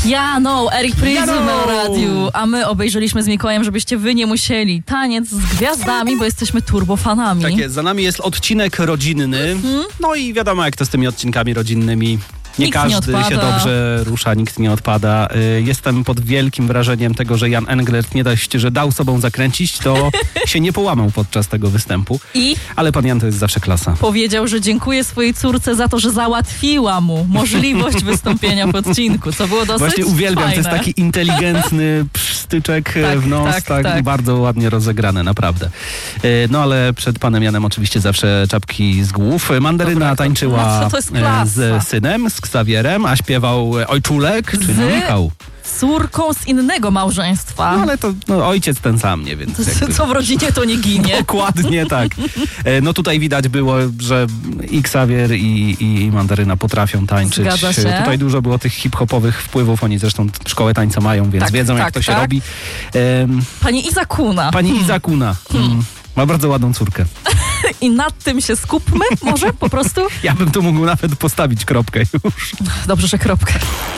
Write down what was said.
Eric Prydz na radiu, a my obejrzeliśmy z Mikołajem, żebyście wy nie musieli. Taniec z gwiazdami, bo jesteśmy turbofanami. Tak jest, za nami jest odcinek rodzinny. No i wiadomo, jak to z tymi odcinkami rodzinnymi. Nie każdy się dobrze rusza, nikt nie odpada. Jestem pod wielkim wrażeniem tego, że Jan Englert nie dość, że dał sobą zakręcić, to się nie połamał podczas tego występu. Ale pan Jan to jest zawsze klasa. Powiedział, że dziękuję swojej córce za to, że załatwiła mu możliwość wystąpienia w odcinku, co było dosyć Właśnie uwielbiam, fajne. to jest taki inteligentny pstyczek w nos, tak bardzo ładnie rozegrane, naprawdę. No ale przed panem Janem oczywiście zawsze czapki z głów. Mandaryna tańczyła z synem, z Ksawierem, a śpiewał Ojczulek, czyli Michał. Córką z innego małżeństwa. No ale to ojciec ten sam, nie? Więc co w rodzinie, to nie ginie. Dokładnie tak. No tutaj widać było, że i Ksawier i Mandaryna potrafią tańczyć. Zgadza się. Tutaj dużo było tych hip-hopowych wpływów. Oni zresztą szkołę tańca mają, więc wiedzą, jak to się robi. Pani Izakuna. Pani Izakuna. Ma bardzo ładną córkę. I nad tym się skupmy może po prostu? Ja bym tu mógł nawet postawić kropkę już. Dobrze, że kropkę.